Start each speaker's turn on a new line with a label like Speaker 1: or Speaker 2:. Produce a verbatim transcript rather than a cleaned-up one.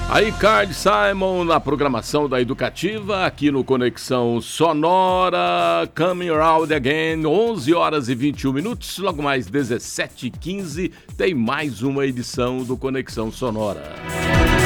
Speaker 1: Aí, Carl Simon na programação da Educativa, aqui no Conexão Sonora, Coming Around Again, onze horas e vinte e um minutos, logo mais dezessete e quinze, tem mais uma edição do Conexão Sonora.